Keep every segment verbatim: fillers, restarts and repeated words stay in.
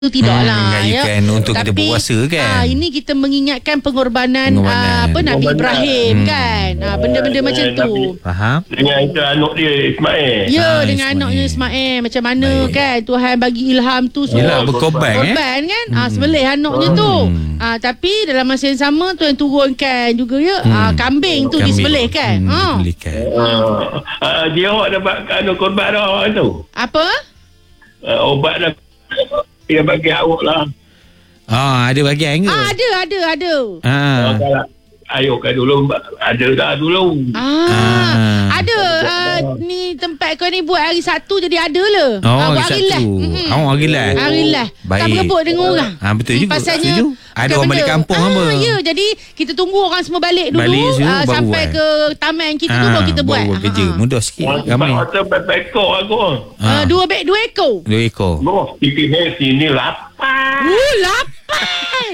Tidaklah hmm, ya kan, untuk tapi, kita berpuasa kan. Ah, ini kita mengingatkan pengorbanan, pengorbanan. Ah, apa Nabi Pengorbanan. Ibrahim Hmm. kan. Ah, benda-benda Ah, macam dengan tu. Nabi. Faham? Dengan itu anak dia Ismail. Ya, Ah, dengan Ismail. anaknya Ismail macam mana Baik. kan Tuhan bagi ilham tu suruh Yelah, berkorban eh. korban kan. Ah, sembelih anaknya Hmm. tu. Ah, tapi dalam masa yang sama Tuhan turunkan juga ya Hmm. ah, kambing tu Kambing. disembelih kan. Hmm, Ah. disembelihkan. Ah, ah, dia awak dapat anu korban dah tu. Apa? Ah, obat dah dia bagi awak lah. Ah, ada bahagian ke? Ah, ada ada ada. Ah. Ah. Kalau ayo kan dulu ada dah dulu. Ah, Ah. ada ah, ni tempat kau ni buat hari Sabtu jadi ada lah. Oh, Ah, buat hari Sabtu. Mm-mm. Oh, hari lah. Hari lah. Tak Baik. berebut dengan orang. Ah, betul Hmm, juga. Pasalnya Setuju. Ada bukan orang balik benda. kampung ah, apa? Ya, jadi kita tunggu orang semua balik dulu Balik dulu, ah, baru sampai buat. ke taman kita tu baru kita buat. Baru buat kerja. Ah, ah. Mudah sikit. Ah, sebab Ramai. hotel bekor aku. Ah, dua beg dua ekor. Dua ekor. Oh, fikir sini lapar. Uh, lapan.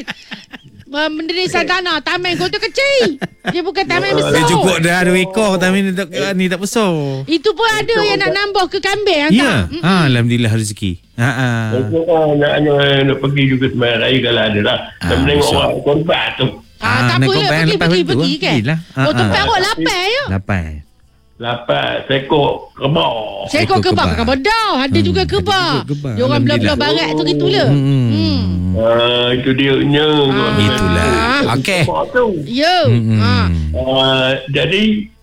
Ah, Benda ni sadana taman kau tu kecil. Dia bukan taman Dia besar. cukup dah dua ekor. Tapi ni tak, ni tak besar. Itu pun ada yang nak nambah ke kambing Ya. hantar. Ah, Alhamdulillah rezeki. Ha ah. Itu kan nak, nak, nak pergi juga sembahyang raya kalau ada lah. Ah, Dan menengok besar. orang korban tu. Ah, Ah, tak nak apa ya, korban pergi lepas pergi itu, pergi kan. pergilah. Ah, Oh, tempat ah. awak lapan ya. Lapan. Lapan seekor kebab. Seekor Ekor kebab kebab. kan bedah. Ada Hmm, juga ada kebab. juga kebab. Dia orang belah-belah Alhamdulillah. barat tu gitulah. Hmm. Hmm. Ah, itu dia nya. Ah, itulah. Okey. Ya. Hmm. Ha. Ah, jadi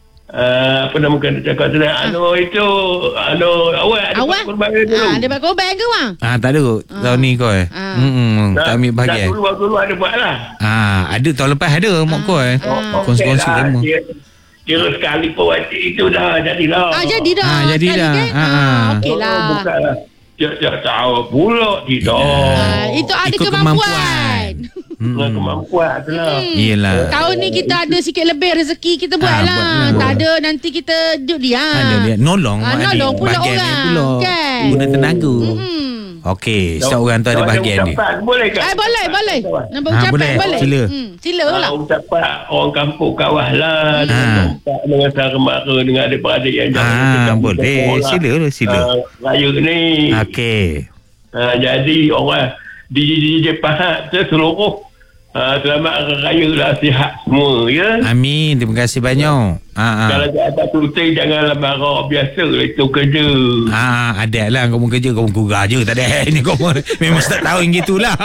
ah, apa nama kena cakap tu dah. Anu itu anu awak ada Awak? korban dulu. Ah, dia buat korban ke bang? Ah, tak ada kot. Tahun ni kau eh. Ah. Hmm. Tak ambil bahagian. Dulu dulu ada buat lah. Ah, ada tahun lepas ada mak kau eh. Ah. Kongsi-kongsi Okey lah. lama. Dia- Kira sekali pun itu dah jadilah. Ah, jadi dah. Ah, jadi sekali dah. Kan? Ah, Ah, ah. okeylah. Oh, bukanlah. Tiap-tiap tahu pula tidak. Ah, itu ada Ikut kemampuan. kemampuan. Dengan kemampuan tu lah. Hmm. Yelah. Tahun ni kita ada sikit lebih rezeki kita buat Ah, lah. buat lah. Tak ada nanti kita duduk diam. Ada dia nolong Ah, mak nolong adik. pula Bahagian dia orang, pula. kan? Guna tenaga. Hmm. Okey, setiap orang tu ada bahagian dia. Ucapan, boleh ke? Eh, boleh, boleh. Nampak Ah, ucapan boleh. boleh. Sila. Hmm, sila lah. Ah, ucapan orang kampung kawah lah. Dengan Ah. tempat, dengan saudara mara, dengan adik-beradik yang Ah, dekat- boleh. dekat Sila lah, sila. Ah, raya ni. Okey. Ah, jadi orang D J D J Pahat seluruh ah, selamat Hari raya lah, sihat semua ya. Amin. Terima kasih banyak. Ah, ah. Kalau tak ada tulis janganlah marah, biasa itu kerja. Ah, ada lah kau mau kerja kau gurau je tak ada. Ni kau memang tak tahu yang gitulah.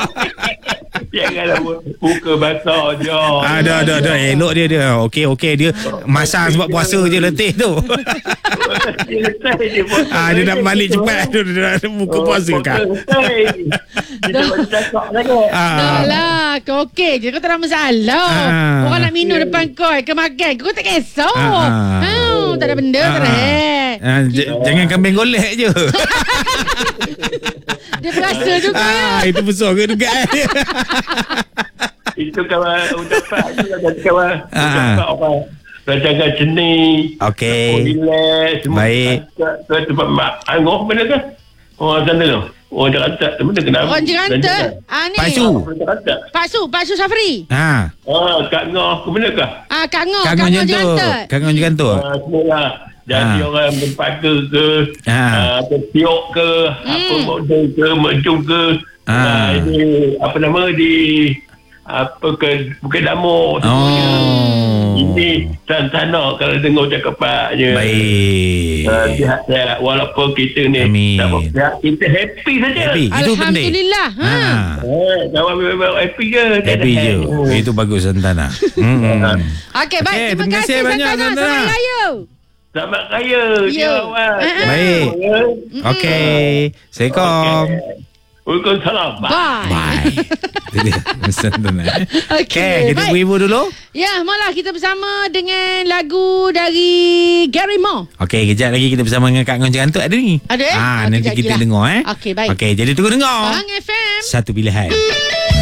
Janganlah buka basah je. Ada ada ada elok dia dia. Okey okey dia masang sebab puasa je letih tu. Ah, dia nak balik cepat tu dia nak buka puasa kan. Kita cakap lagi. Ah. Dah lah. Kau okey je. Kau tak ada masalah. Ah. Orang nak minum depan kau. Kau makan. Kau tak kisah. Ah. Ah, tak ada benda. Tak ada hek. Ah, j- jangan kambing golek je. Dia berasa juga ya. Ah, itu besar ke juga. Itu kawan ucapan tu lah jadi kawan. Ah. Ucapan orang. Rancangan seni. Okey. Relax. Semua. Baik. Ke tempat mak. Anggoh mana kan? Orang sana tu. Orang Jakarta. Mana kenapa? Orang Jeranta. Ah, ni. Pak Su. Orang Jakarta. Pak Su. Pak Su Safri. Ha. Ah, Kak Ngoh ke mana kah? Ah, Kak Ngor. Kak Kangon Ngor jantung. Jeranta. Kangon jantung. Ah, semua jadi Ah. orang berpada ke, Ah. ah, tertiok ke, apa model ke, mercu ke, Ah. ah, ini, apa nama, di, apa ke, Bukit Damur, semuanya. Oh. Ini sana kalau dengar cakapnya. Baik. Ah, sihat-sihat, walaupun kita ni, Amin. tak apa, sihat, kita happy saja. Happy. Itu penting. Alhamdulillah. Ha. Ha. Eh, kawan memang happy je. Tak ada Happy je. happy. Itu bagus Santana. Hmm. Okey, baik. Okey, Terima, terima kasih kasih banyak, Santana. Santana. Selamat Raya. Selamat Raya. Ya. Awak. Baik. Ya. Okey. Assalamualaikum. Waalaikumsalam. Bye. Bye. Itu dia. Santana. Okey, Okey, kita baik. beribu dulu. Ya, malah kita bersama dengan lagu dari Gary Moore. Okey, kejap lagi kita bersama dengan Kak Ngon Jantuk ada ni. Ada, eh? Ah, Ah, nanti kejap kita lagi lah. dengar eh. Okey, baik. Okey, jadi tunggu dengar. Bang F M. Satu pilihan.